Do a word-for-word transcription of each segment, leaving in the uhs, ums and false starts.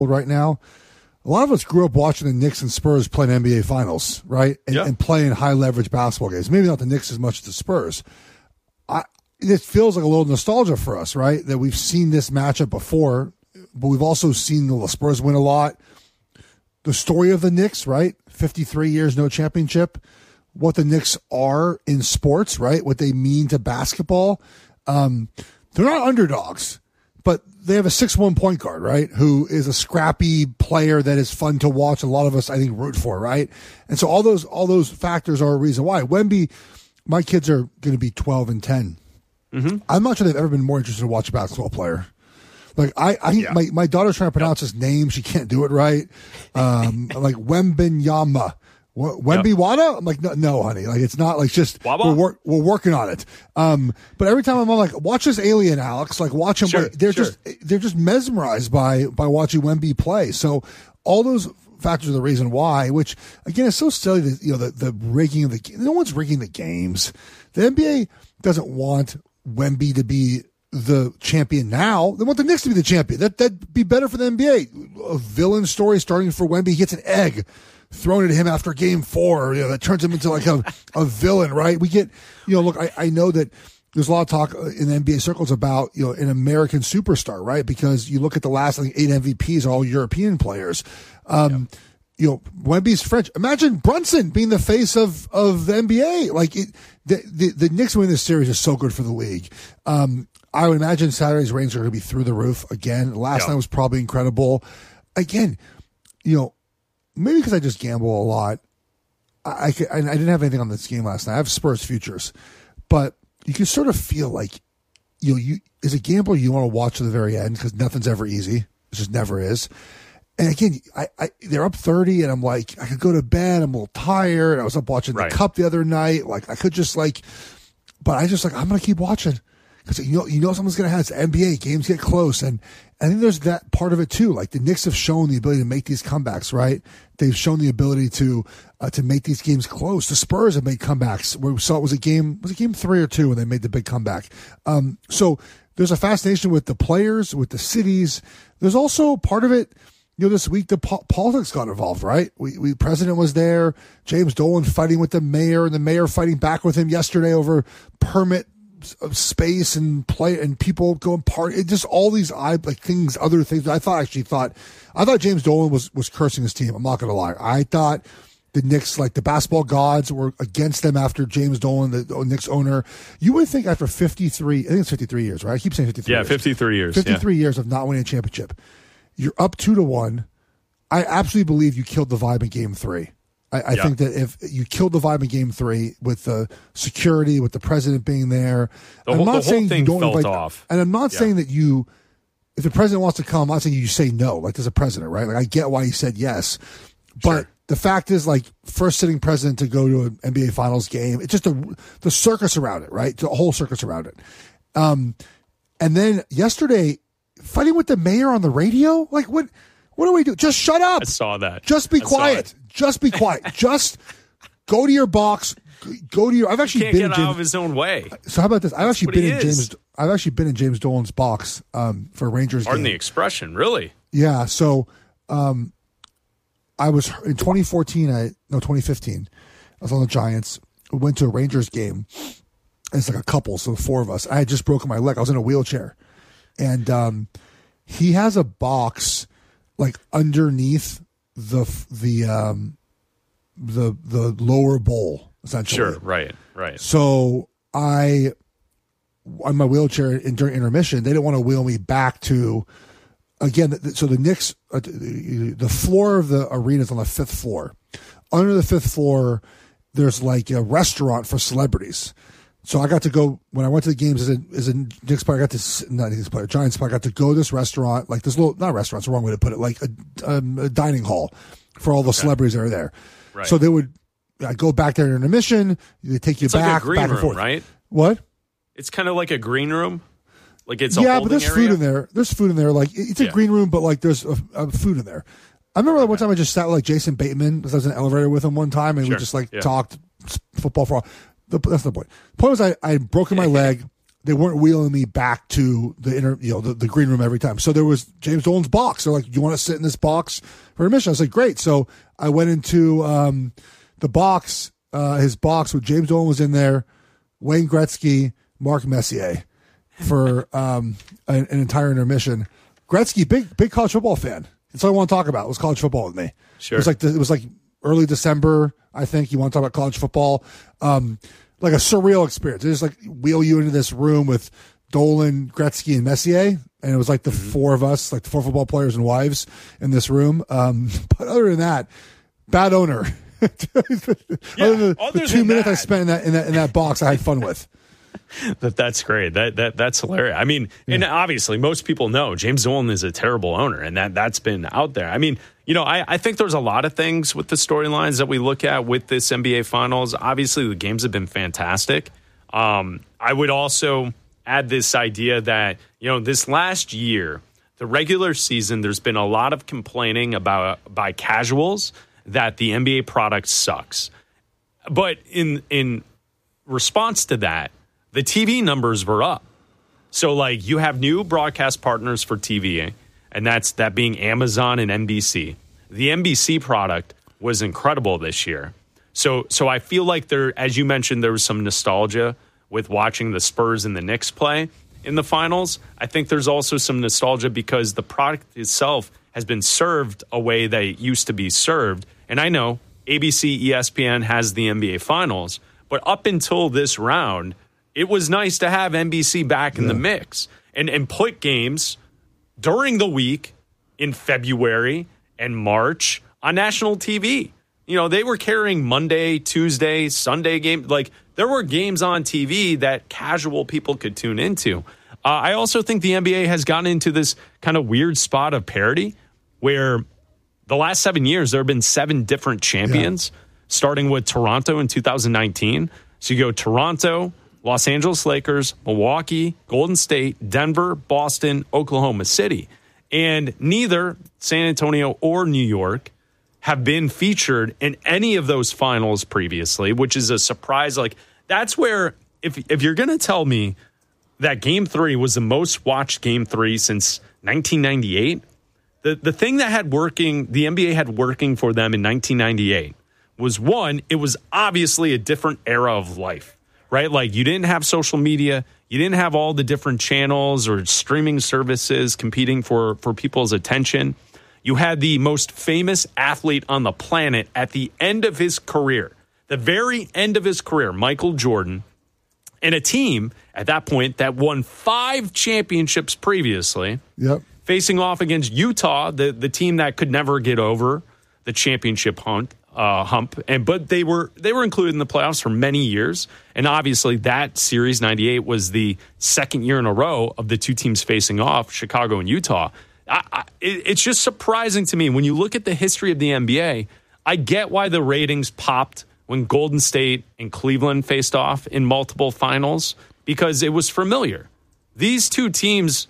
right now. A lot of us grew up watching the Knicks and Spurs play in N B A Finals, right? And, yeah. and playing high leverage basketball games. Maybe not the Knicks as much as the Spurs. I, it feels like a little nostalgia for us, right? That we've seen this matchup before, but we've also seen the Spurs win a lot. The story of the Knicks, right? fifty-three years, no championship. What the Knicks are in sports, right? What they mean to basketball. Um, they're not underdogs, but they have a six one point guard, right? Who is a scrappy player that is fun to watch. A lot of us, I think, root for, right? And so all those all those factors are a reason why. Wemby, my kids are going to be twelve and ten. Mm-hmm. I'm not sure they've ever been more interested to watch a basketball player. Like I, I Yeah. my, my daughter's trying to pronounce his name. She can't do it right. Um, like Wembenyama. Wemby Wada? I'm like, no, no, honey. Like, it's not like just, Waba? we're, wor- we're working on it. Um, but every time I'm like, watch this alien, Alex, like watch him. Sure, like, they're sure. just, they're just mesmerized by, by watching Wemby play. So all those factors are the reason why, which again, is so silly that, you know, the, the rigging of the, no one's rigging the games. The N B A doesn't want Wemby to be the champion now. They want the Knicks to be the champion. That, that'd be better for the N B A. A villain story starting for Wemby. He gets an egg thrown at him after game four, you know, that turns him into like a, a villain, right? We get, you know, look, I, I know that there's a lot of talk in the N B A circles about, you know, an American superstar, right? Because you look at the last, I think, eight M V Ps are all European players. Um, yeah. You know, Wemby's French. Imagine Brunson being the face of, of the N B A. Like, it, the, the, the Knicks winning this series is so good for the league. Um, I would imagine Saturday's ratings are going to be through the roof again. Last yeah. night was probably incredible. Again, you know, maybe because I just gamble a lot, I, I, I didn't have anything on this game last night. I have Spurs futures, but you can sort of feel like, you know, you as a gambler, you want to watch to the very end because nothing's ever easy. It just never is. And again, I, I they're up thirty, and I'm like, I could go to bed. I'm a little tired. I was up watching the right. Cup the other night. Like, I could just like, but I just like, I'm going to keep watching. Because you know, you know something's going to happen. It's the N B A. Games get close. And I think there's that part of it, too. Like, the Knicks have shown the ability to make these comebacks, right? They've shown the ability to uh, to make these games close. The Spurs have made comebacks. We saw it was a game, was it game three or two when they made the big comeback? Um, so there's a fascination with the players, with the cities. There's also part of it, you know, this week the po- politics got involved, right? We, we president was there. James Dolan fighting with the mayor, and the mayor fighting back with him yesterday over permit of space and play and people going party. It just all these I like things, other things. I thought actually thought I thought James Dolan was was cursing his team. I'm not gonna lie. I thought the Knicks, like the basketball gods, were against them after James Dolan, the Knicks owner. You would think after fifty-three, I think it's fifty-three years, right? I keep saying fifty-three. Yeah, years. fifty-three years. fifty-three yeah. years of not winning a championship. You're up two to one. I absolutely believe you killed the vibe in game three. I, I yeah. think that if you killed the vibe in game three with the security, with the president being there, the I'm whole, not the saying whole thing you don't felt invite, off. And I'm not yeah. saying saying that you, if the president wants to come, I'm not saying you say no, like there's a president, right? Like I get why he said yes. But sure. the fact is, like, first sitting president to go to an N B A Finals game, it's just a, the circus around it, right? The whole circus around it. Um, and then yesterday, fighting with the mayor on the radio, like what? What do we do? Just shut up. I saw that. Just be I quiet. Just be quiet. Just go to your box. Go to your. I've actually Can't been get in out James, of his own way. So how about this? I've That's actually what been he in is. James. I've actually been in James Dolan's box um, for a Rangers Pardon game. the expression, really. Yeah. So um, I was in twenty fourteen. I no twenty fifteen. I was on the Giants. We went to a Rangers game. It's like a couple, so four of us. I had just broken my leg. I was in a wheelchair, and um, he has a box like underneath the the um, the the lower bowl, essentially. Sure. Right. Right. So I, on my wheelchair in, during intermission, they didn't want to wheel me back to. Again, so the Knicks, uh, the floor of the arena is on the fifth floor. Under the fifth floor, there's like a restaurant for celebrities. So I got to go, when I went to the games as a, as a Knicks player, I got to, not Knicks player, Giants player, I got to go to this restaurant, like this little, not restaurant's the wrong way to put it, like a, um, a dining hall for all the okay. celebrities that are there. Right. So they would, I go back there in intermission, they take you it's back, like a green back and room, forth. Right? What? It's kind of like a green room. Like it's a yeah, holding but there's area? food in there. There's food in there. Like it's a yeah. green room, but like there's a, a food in there. I remember like, one time I just sat with, like Jason Bateman because I was in an elevator with him one time, and sure. we just like yeah. talked football for all. The, that's the point. The point was I I had broken my leg. they weren't wheeling me back to the inner, you know, the, the green room every time. So there was James Dolan's box. They're like, "Do you want to sit in this box for admission?" I was like, "Great." So I went into um, the box, uh, his box with James Dolan was in there, Wayne Gretzky, Mark Messier for um, an, an entire intermission. Gretzky, big big college football fan. That's all I want to talk about. Was college football with me. Sure. It was like the, it was like early December. I think you want to talk about college football. Um, like a surreal experience. They just like wheel you into this room with Dolan, Gretzky, and Messier, and it was like the mm-hmm. four of us, like the four football players and wives in this room. Um, but other than that, bad owner. Yeah, other than other the two than minutes that. I spent in that in that in that box, I had fun with. That that's great. That that that's hilarious. I mean, yeah. and obviously most people know James Dolan is a terrible owner, and that that's been out there. I mean, you know, I, I think there's a lot of things with the storylines that we look at with this N B A Finals. Obviously, the games have been fantastic. Um, I would also add this idea that, you know, this last year, the regular season, there's been a lot of complaining about by casuals that the N B A product sucks. But in in response to that, the T V numbers were up. So, like, you have new broadcast partners for T V, and that's that being Amazon and N B C. The N B C product was incredible this year. So, so I feel like there, as you mentioned, there was some nostalgia with watching the Spurs and the Knicks play in the finals. I think there's also some nostalgia because the product itself has been served a way that it used to be served. And I know A B C, E S P N has the N B A Finals, but up until this round, it was nice to have N B C back in yeah. the mix and, and put games during the week in February and March on national T V. You know, they were carrying Monday, Tuesday, Sunday game. Like, there were games on T V that casual people could tune into. Uh, I also think the N B A has gotten into this kind of weird spot of parity where the last seven years, there have been seven different champions, yeah. starting with Toronto in two thousand nineteen. So you go Toronto, Los Angeles Lakers, Milwaukee, Golden State, Denver, Boston, Oklahoma City. And neither San Antonio or New York have been featured in any of those finals previously, which is a surprise. Like, that's where, if if you're going to tell me that Game three was the most watched Game three since nineteen ninety-eight, the, the thing that had working, the N B A had working for them in nineteen ninety-eight was, one, it was obviously a different era of life. Right? Like, you didn't have social media. You didn't have all the different channels or streaming services competing for, for people's attention. You had the most famous athlete on the planet at the end of his career, the very end of his career, Michael Jordan, and a team at that point that won five championships previously, yep. facing off against Utah, the, the team that could never get over the championship hunt. Uh, hump, and but they were they were included in the playoffs for many years, and obviously that series ninety-eight was the second year in a row of the two teams facing off, Chicago and Utah. I, I, it, it's just surprising to me when you look at the history of the N B A. I get why the ratings popped when Golden State and Cleveland faced off in multiple finals because it was familiar. These two teams,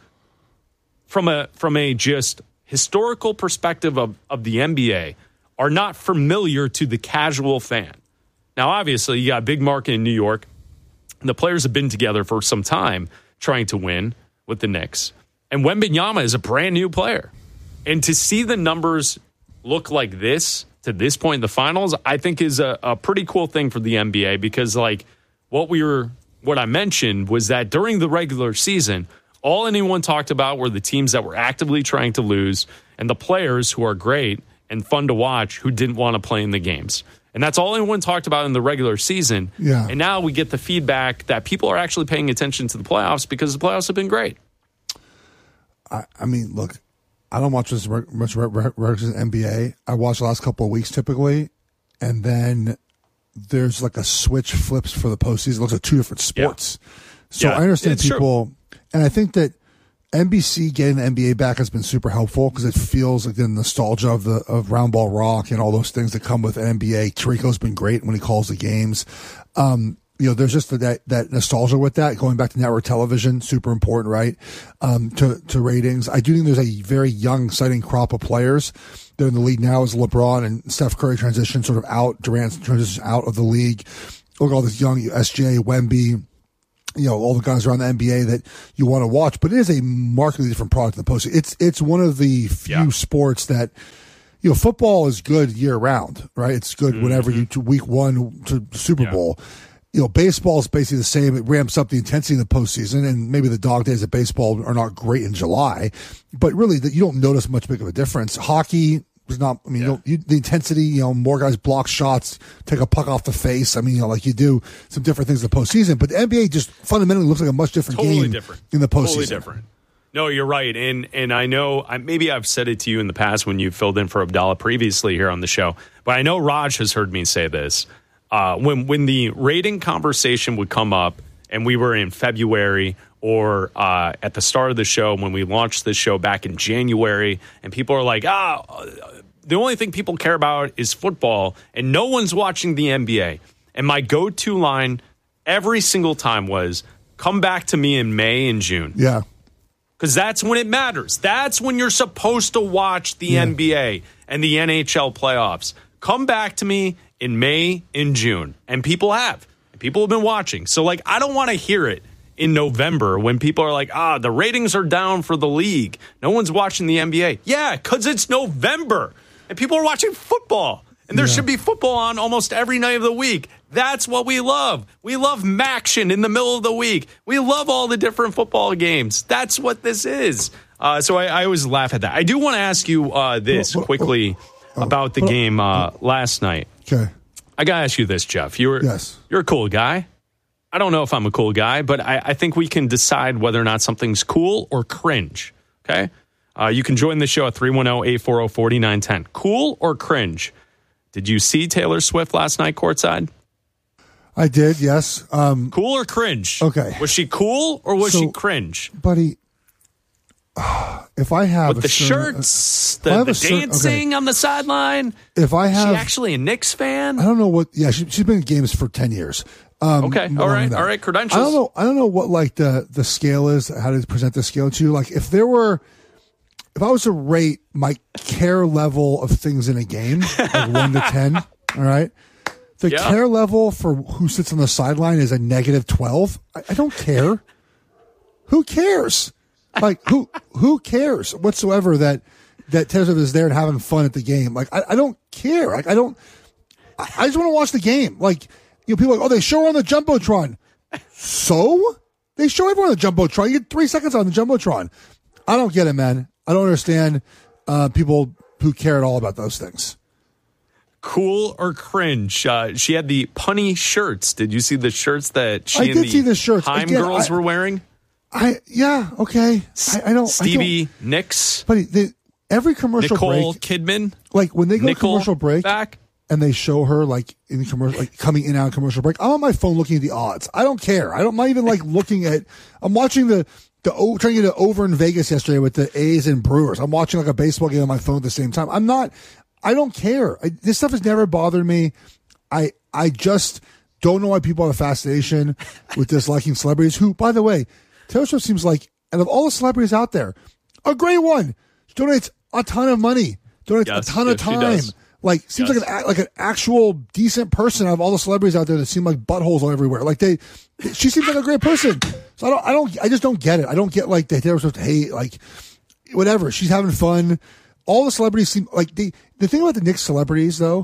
from a from a just historical perspective of, of the N B A, are not familiar to the casual fan. Now, obviously, you got a big market in New York. And the players have been together for some time trying to win with the Knicks. And Wembanyama is a brand new player. And to see the numbers look like this to this point in the finals, I think is a, a pretty cool thing for the N B A because, like, what we were, what I mentioned was that during the regular season, all anyone talked about were the teams that were actively trying to lose and the players who are great and fun to watch who didn't want to play in the games. And that's all anyone talked about in the regular season. Yeah. And now we get the feedback that people are actually paying attention to the playoffs because the playoffs have been great. I, I mean, look, I don't watch this much regular season N B A. I watch the last couple of weeks typically, and then there's like a switch flips for the postseason. It looks like two different sports. Yeah. So yeah, I understand people, true. And I think that N B C getting the N B A back has been super helpful because it feels like the nostalgia of the of round ball rock and all those things that come with N B A. Tirico's been great when he calls the games. Um, you know, there's just that that nostalgia with that going back to network television, super important, right? Um, to to ratings. I do think there's a very young, exciting crop of players. They're in the league now as LeBron and Steph Curry transition sort of out, Durant transition out of the league. Look at all this young S J, Wemby. you know, all the guys around the N B A that you want to watch, but it is a markedly different product in the postseason. It's, it's one of the few yeah. sports that, you know, football is good year round, right? It's good mm-hmm. whenever you, to week one to Super yeah. Bowl. You know, baseball is basically the same. It ramps up the intensity in the postseason, and maybe the dog days of baseball are not great in July, but really you don't notice much big of a difference. Hockey, It's not, I mean, yeah. you don't, you, the intensity, you know, more guys block shots, take a puck off the face. I mean, you know, like you do some different things in the postseason, but the N B A just fundamentally looks like a much different totally game different. in the postseason. Totally different. No, you're right. And and I know, I, maybe I've said it to you in the past when you filled in for Abdallah previously here on the show, but I know Raj has heard me say this. Uh, when, when the rating conversation would come up and we were in February or uh, at the start of the show when we launched this show back in January, and people are like, ah, the only thing people care about is football, and no one's watching the N B A. And my go-to line every single time was, come back to me in May and June. Yeah. Because that's when it matters. That's when you're supposed to watch the yeah. N B A and the N H L playoffs. Come back to me in May and June. And people have. People have been watching. So, like, I don't want to hear it in November when people are like, ah, the ratings are down for the league. No one's watching the N B A. Yeah, because it's November. And people are watching football. And there yeah. should be football on almost every night of the week. That's what we love. We love Maction in the middle of the week. We love all the different football games. That's what this is. Uh, so I, I always laugh at that. I do want to ask you uh, this quickly about the game uh, last night. Okay. I got to ask you this, Jeff. You're, yes. you're a cool guy. I don't know if I'm a cool guy, but I, I think we can decide whether or not something's cool or cringe. Okay? Uh, you can join the show at three one zero, eight four zero, four nine one zero. Cool or cringe? Did you see Taylor Swift last night courtside? I did, yes. Um, cool or cringe? Okay. Was she cool or was so, she cringe? Buddy, uh, if I have With the certain, shirts, the, the certain, dancing okay. on the sideline. If I have, is she actually a Knicks fan? I don't know what. Yeah, she, she's been in games for ten years. Um, okay, all right, all right. Credentials. I don't know. I don't know what like the the scale is. How to present the scale to you? Like if there were. If I was to rate my care level of things in a game, like one to ten, all right, the yeah. care level for who sits on the sideline is a negative twelve. I, I don't care. Who cares? Like who who cares whatsoever that that Taylor Swift is there and having fun at the game? Like I, I don't care. Like I don't. I, I just want to watch the game. Like you know, people are like, oh, they show her on the jumbotron. So they show everyone on the jumbotron. You get three seconds on the jumbotron. I don't get it, man. I don't understand uh, people who care at all about those things. Cool or cringe? Uh, she had the punny shirts. Did you see the shirts that she I and did the see the shirts. Time Again, girls I, were wearing? I yeah okay. I, I don't Stevie I don't, Nicks. But the, every commercial Nicole break, Kidman. Like when they go to commercial break back. and they show her like in commercial, like coming in and out of commercial break. I'm on my phone looking at the odds. I don't care. I don't. I'm not even like looking at. I'm watching the. The trying to get it over in Vegas yesterday with the A's and Brewers. I'm watching like a baseball game on my phone at the same time. I'm not. I don't care. I, this stuff has never bothered me. I I just don't know why people have a fascination with disliking celebrities. Who, by the way, Taylor Swift seems like, out of all the celebrities out there, a great one. She donates a ton of money. Donates yes, a ton yes, of time. Like seems yes. like an like an actual decent person out of all the celebrities out there that seem like buttholes all everywhere. Like they, she seems like a great person. So I don't, I don't, I just don't get it. I don't get like the Taylor Swift hate, like whatever. She's having fun. All the celebrities seem like they. The thing about the Knicks celebrities though,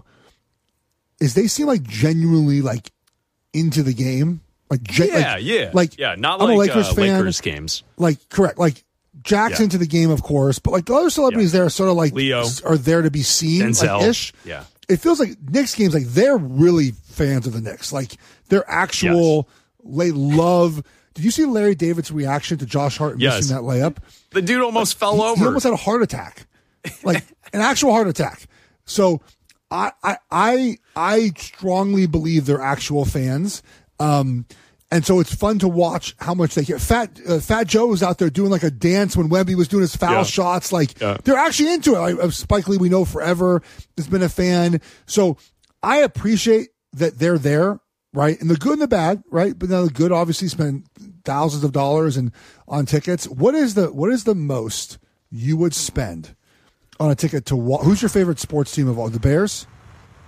is they seem like genuinely like into the game. Like gen, yeah, like, yeah, like yeah. Not I'm like a Lakers uh, fan. Lakers games. Like correct. Like. Jack's yeah. into the game, of course, but like the other celebrities yeah. there are sort of like Leo are there to be seen, Denzel. like ish. Yeah, it feels like Knicks games, like they're really fans of the Knicks, like they're actual. Yes. They love. Did you see Larry David's reaction to Josh Hart yes. missing that layup? The dude almost like, fell he, over. He almost had a heart attack, like an actual heart attack. So I I I, I strongly believe they're actual fans. Um, And so it's fun to watch how much they care. Fat uh, Fat Joe was out there doing like a dance when Wemby was doing his foul yeah. shots. Like yeah. they're actually into it. Like, Spike Lee, we know forever, has been a fan. So I appreciate that they're there, right? And the good and the bad, right? But now the good obviously spend thousands of dollars and on tickets. What is the what is the most you would spend on a ticket to watch? Who's your favorite sports team of all? The Bears?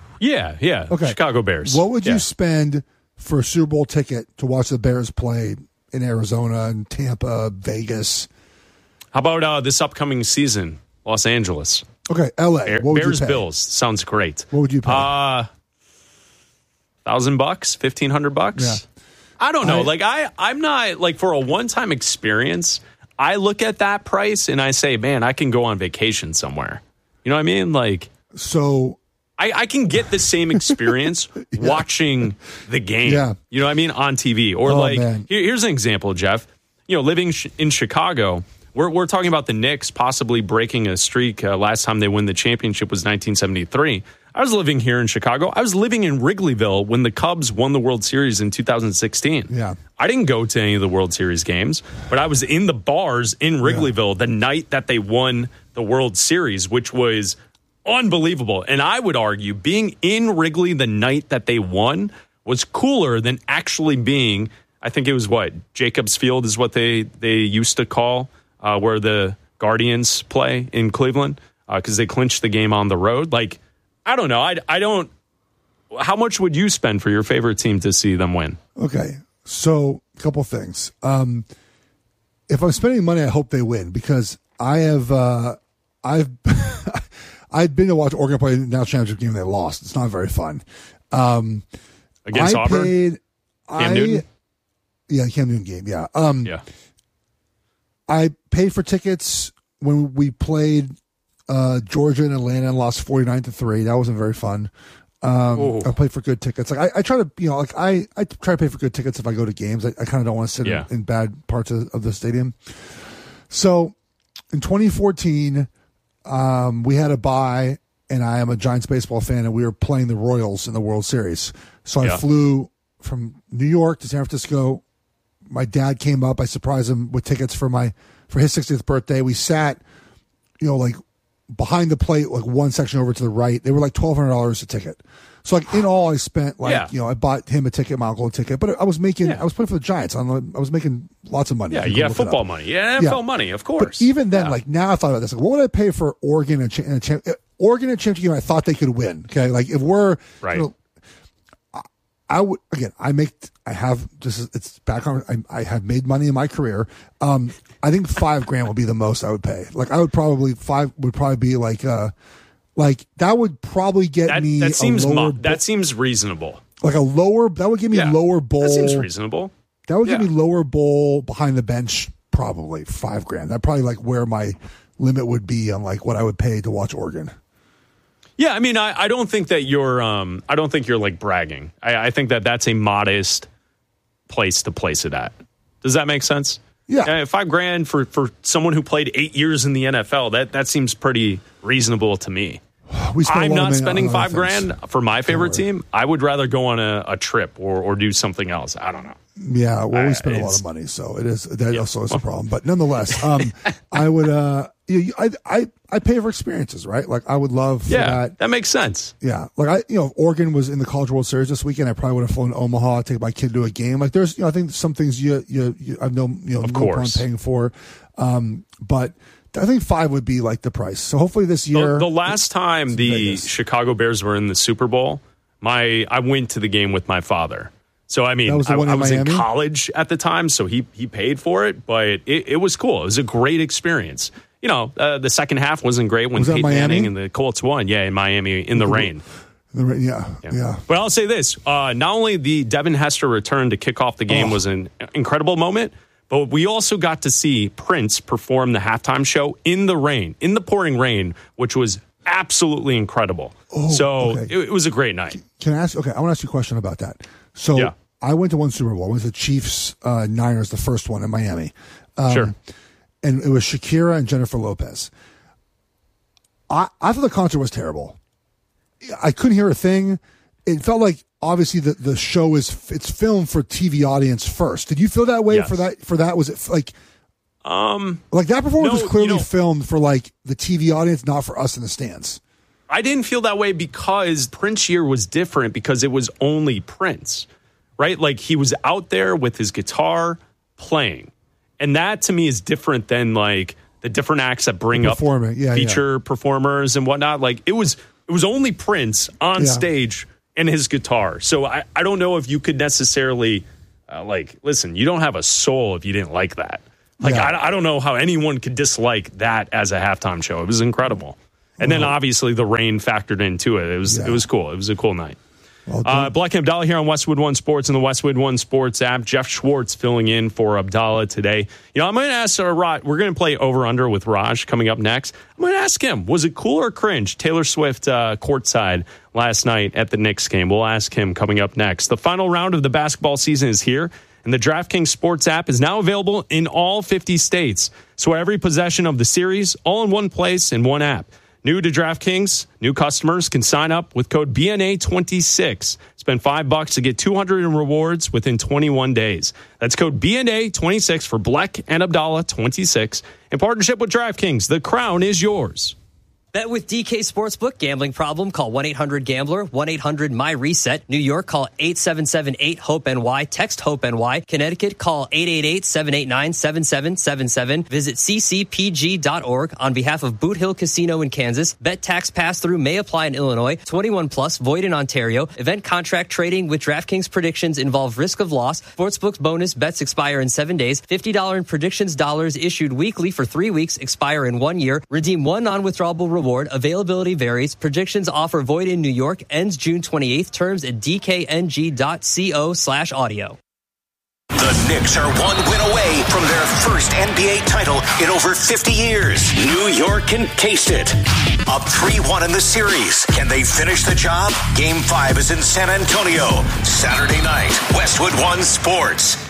Yeah, yeah. Okay. Chicago Bears. What would yeah. you spend for a Super Bowl ticket to watch the Bears play in Arizona and Tampa, Vegas. How about uh, this upcoming season, Los Angeles? Okay, L A. Bear, what would Bears you pay? Bills sounds great. What would you pay? Uh thousand bucks, fifteen hundred bucks. Yeah. I don't know. I, like I, I'm not like for a one time experience. I look at that price and I say, man, I can go on vacation somewhere. You know what I mean? Like so. I, I can get the same experience yeah. watching the game. Yeah. You know what I mean? On T V. Or oh, like, man. here, here's an example, Jeff. You know, living sh- in Chicago, we're, we're talking about the Knicks possibly breaking a streak. Uh, last time they won the championship was nineteen seventy-three. I was living here in Chicago. I was living in Wrigleyville when the Cubs won the World Series in two thousand sixteen. Yeah. I didn't go to any of the World Series games, but I was in the bars in Wrigleyville yeah. the night that they won the World Series, which was unbelievable. And I would argue being in Wrigley the night that they won was cooler than actually being, I think it was what, Jacobs Field is what they, they used to call uh, where the Guardians play in Cleveland because uh, they clinched the game on the road. Like, I don't know. I, I don't. How much would you spend for your favorite team to see them win? Okay. So a couple things. Um, if I'm spending money, I hope they win because I have, uh, I've, I've been to watch Oregon play the national championship game. They lost. It's not very fun. Um, Against I Auburn? Paid, Cam I, Newton? Yeah, Cam Newton game. Yeah. Um, yeah. I paid for tickets when we played uh, Georgia and Atlanta and lost forty-nine to three. That wasn't very fun. Um, I played for good tickets. Like I, I try to, you know, like I, I try to pay for good tickets if I go to games. I, I kind of don't want to sit yeah. in, in bad parts of, of the stadium. So in twenty fourteen, um, we had a bye, and I am a Giants baseball fan, and we were playing the Royals in the World Series. So I yeah. flew from New York to San Francisco. My dad came up. I surprised him with tickets for my for his sixtieth birthday. We sat, you know, like behind the plate, like one section over to the right. They were like twelve hundred dollars a ticket. So like in all, I spent like yeah. you know, I bought him a ticket, my uncle a ticket, but I was making, yeah. I was playing for the Giants. On the, I was making lots of money. Yeah, yeah, football money, yeah, N F L yeah. money, of course. But even then, yeah. like now, I thought about this. Like, what would I pay for Oregon and, and a champ? Oregon and championship game? I thought they could win. Okay, like if we're right. You know, I would again. I make. I have just. It's back on. I, I have made money in my career. Um, I think five grand would be the most I would pay. Like I would probably five would probably be like. Uh, like that would probably get that, me. That seems a lower mo- bo- that seems reasonable. Like a lower. That would give me yeah. lower bowl. That seems reasonable. That would yeah. give me lower bowl behind the bench. Probably five grand. That probably like where my limit would be on like what I would pay to watch Oregon. Yeah, I mean, I, I don't think that you're. Um, I don't think you're like bragging. I, I think that that's a modest place to place it at. Does that make sense? Yeah, uh, five grand for, for someone who played eight years in the N F L. That that seems pretty reasonable to me. We I'm not spending on five things. grand for my favorite team. I would rather go on a, a trip or or do something else. I don't know. Yeah, well, we spend uh, a lot of money, so it is that yeah. also is a problem. But nonetheless, um, I would, uh, you, I, I, I pay for experiences, right? Like I would love for yeah, that. That makes sense. Yeah, like I, you know, if Oregon was in the College World Series this weekend, I probably would have flown to Omaha, take my kid to a game. Like there's, you know, I think some things you, you, you I've no, you know, of no course. problem paying for, um, but. I think five would be like the price. So hopefully this year. The, the last time the Vegas. Chicago Bears were in the Super Bowl, my I went to the game with my father. So I mean, That was the I, one I in was Miami? in college at the time, so he he paid for it, but it, it was cool. It was a great experience. You know, uh, the second half wasn't great when Was that Peyton Miami? Manning and the Colts won. Yeah, in Miami in the rain. The ra- yeah, yeah, yeah. But I'll say this: uh, not only the Devin Hester return to kick off the game Oh. was an incredible moment, but we also got to see Prince perform the halftime show in the rain, in the pouring rain, which was absolutely incredible. Oh, so okay. it, it was a great night. Can I ask? Okay, I want to ask you a question about that. So Yeah. I went to one Super Bowl. I went to the Chiefs uh, Niners, the first one in Miami. Um, Sure. And it was Shakira and Jennifer Lopez. I I thought the concert was terrible. I couldn't hear a thing. It felt like obviously the, the show is it's filmed for T V audience first. Did you feel that way Yes. for that? For that was it like Um, like that performance no, was clearly you know- filmed for like the T V audience, not for us in the stands. I didn't feel that way because Prince year was different because it was only Prince, right? Like he was out there with his guitar playing. And that to me is different than like the different acts that bring up Performing, yeah, feature performers and whatnot. Like it was it was only Prince on Yeah. stage and his guitar. So I, I don't know if you could necessarily uh, like, listen, you don't have a soul if you didn't like that. Like, yeah. I, I don't know how anyone could dislike that as a halftime show. It was incredible. And then obviously the rain factored into it. It was yeah. it was cool. It was a cool night. Well, uh, Black and Abdallah here on Westwood One Sports and the Westwood One Sports app. Jeff Schwartz filling in for Abdallah today. You know, I'm going to ask uh, Raj. We're going to play Over Under with Raj coming up next. I'm going to ask him, was it cool or cringe? Taylor Swift uh, courtside last night at the Knicks game. We'll ask him coming up next. The final round of the basketball season is here, and the DraftKings Sports app is now available in all fifty states. So every possession of the series, all in one place in one app. New to DraftKings, new customers can sign up with code B N A twenty-six. Spend five bucks to get two hundred in rewards within twenty-one days. That's code B N A twenty-six for Black and Abdallah twenty-six. In partnership with DraftKings, the crown is yours. Bet with D K Sportsbook. Gambling problem? Call one eight hundred gambler, one eight hundred my reset. New York, call eight seven seven eight hope N Y. Text HOPE-NY. Connecticut, call eight eight eight seven eight nine seven seven seven seven. Visit c c p g dot org on behalf of Boot Hill Casino in Kansas. Bet tax pass-through may apply in Illinois. twenty-one plus, void in Ontario. Event contract trading with DraftKings predictions involve risk of loss. Sportsbook's bonus bets expire in seven days. fifty dollars in predictions dollars issued weekly for three weeks, expire in one year. Redeem one non-withdrawable reward. Availability varies. Predictions offer void in New York. Ends June twenty-eighth. Terms at d k n g dot co slash audio. The Knicks are one win away from their first N B A title in over fifty years. New York can taste it. Up three one in the series. Can they finish the job? Game five is in San Antonio. Saturday night, Westwood One Sports.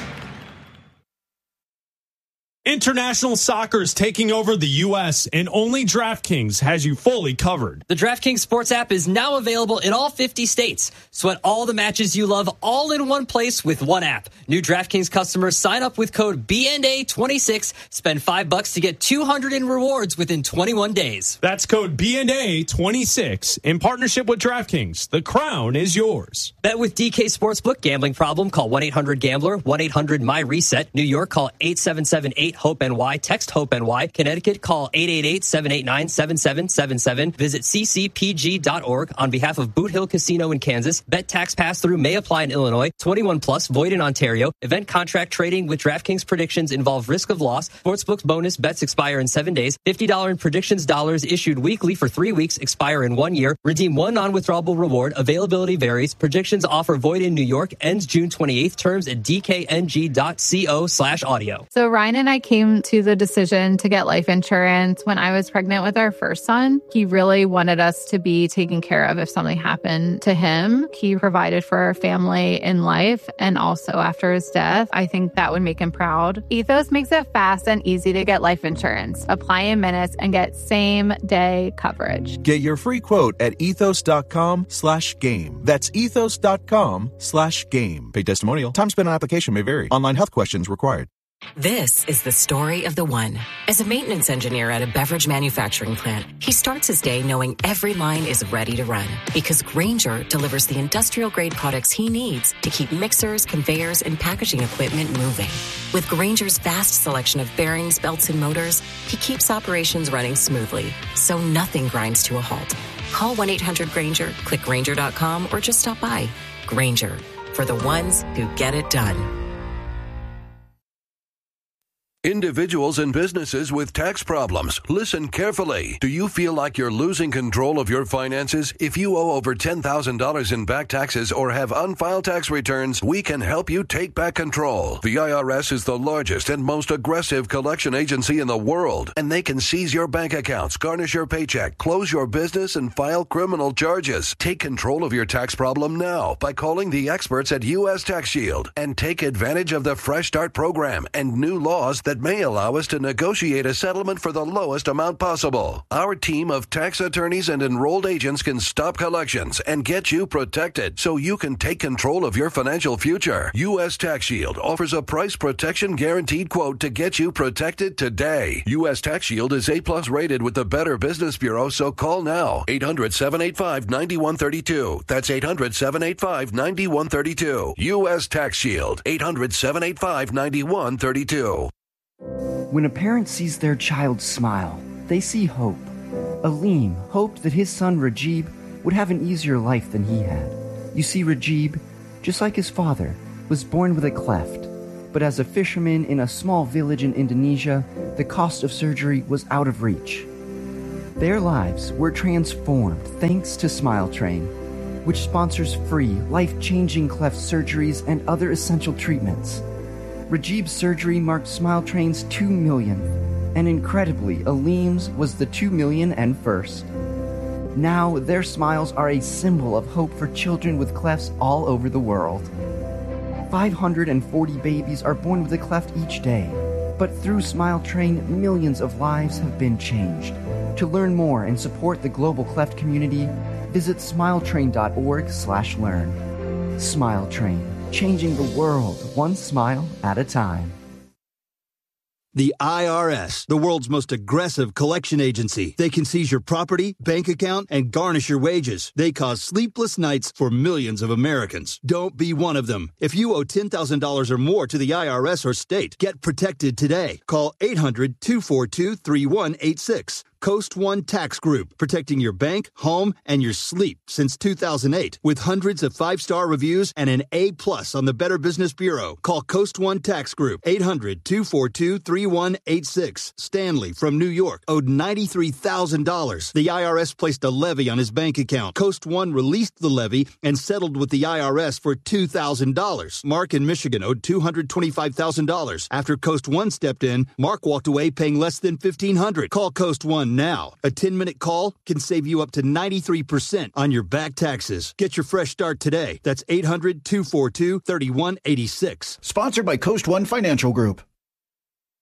International soccer is taking over the U S, and only DraftKings has you fully covered. The DraftKings Sports app is now available in all fifty states. Sweat all the matches you love all in one place with one app. New DraftKings customers sign up with code B N A twenty-six. Spend five bucks to get two hundred in rewards within twenty-one days. That's code B N A twenty-six in partnership with DraftKings. The crown is yours. Bet with D K Sportsbook. Gambling problem? Call one eight hundred gambler, one eight hundred my reset. New York, call eight seven seven eight hope N Y. Text HOPE-NY. Connecticut, call eight eight eight seven eight nine seven seven seven seven. Visit c c p g dot org on behalf of Boot Hill Casino in Kansas. Bet tax pass-through may apply in Illinois. twenty-one plus, void in Ontario. Event contract trading with DraftKings predictions involve risk of loss. Sportsbook's bonus bets expire in seven days. fifty dollars in predictions dollars issued weekly for three weeks, expire in one year. Redeem one non-withdrawable reward. Availability varies. Predictions offer void in New York. Ends June twenty-eighth. Terms at d k n g dot co slash audio. So Ryan and I came to the decision to get life insurance when I was pregnant with our first son. He really wanted us to be taken care of if something happened to him. He provided for our family in life and also after his death. I think that would make him proud. Ethos makes it fast and easy to get life insurance. Apply in minutes and get same day coverage. Get your free quote at ethos.com slash game. That's ethos.com slash game. Paid testimonial. Time spent on application may vary. Online health questions required. This is the story of the one. As a maintenance engineer at a beverage manufacturing plant, he starts his day knowing every line is ready to run because Grainger delivers the industrial-grade products he needs to keep mixers, conveyors, and packaging equipment moving. With Grainger's vast selection of bearings, belts, and motors, he keeps operations running smoothly, so nothing grinds to a halt. Call one eight hundred Grainger, click Grainger dot com, or just stop by. Grainger, for the ones who get it done. Individuals and businesses with tax problems, listen carefully. Do you feel like you're losing control of your finances? If you owe over ten thousand dollars in back taxes or have unfiled tax returns, we can help you take back control. The I R S is the largest and most aggressive collection agency in the world, and they can seize your bank accounts, garnish your paycheck, close your business, and file criminal charges. Take control of your tax problem now by calling the experts at U S Tax Shield and take advantage of the Fresh Start program and new laws that may allow us to negotiate a settlement for the lowest amount possible. Our team of tax attorneys and enrolled agents can stop collections and get you protected so you can take control of your financial future. U S Tax Shield offers a price protection guaranteed quote to get you protected today. U S Tax Shield is A plus rated with the Better Business Bureau, so call now. eight hundred, seven eight five, nine one three two. That's eight hundred, seven eight five, nine one three two. U S Tax Shield. eight hundred, seven eight five, nine one three two. When a parent sees their child smile, they see hope. Aleem hoped that his son Rajib would have an easier life than he had. You see, Rajib, just like his father, was born with a cleft, but as a fisherman in a small village in Indonesia, the cost of surgery was out of reach. Their lives were transformed thanks to Smile Train, which sponsors free, life-changing cleft surgeries and other essential treatments. Rajib's surgery marked Smile Train's two millionth, and incredibly, Aleem's was the two million and first. Now, their smiles are a symbol of hope for children with clefts all over the world. five hundred forty babies are born with a cleft each day, but through Smile Train, millions of lives have been changed. To learn more and support the global cleft community, visit smiletrain.org slash learn. Smile Train, changing the world one smile at a time. The I R S, the world's most aggressive collection agency. They can seize your property, bank account, and garnish your wages. They cause sleepless nights for millions of Americans. Don't be one of them. If you owe ten thousand dollars or more to the I R S or state, get protected today. Call eight hundred, two four two, three one eight six. Coast One Tax Group, protecting your bank, home, and your sleep since two thousand eight. With hundreds of five-star reviews and an A plus on the Better Business Bureau. Call Coast One Tax Group, eight hundred, two four two, three one eight six. Stanley from New York owed ninety-three thousand dollars. The I R S placed a levy on his bank account. Coast One released the levy and settled with the I R S for two thousand dollars. Mark in Michigan owed two hundred twenty-five thousand dollars. After Coast One stepped in, Mark walked away paying less than fifteen hundred dollars. Call Coast One now. A ten-minute call can save you up to ninety-three percent on your back taxes. Get your fresh start today. That's eight hundred, two four two, three one eight six. Sponsored by Coast One Financial Group.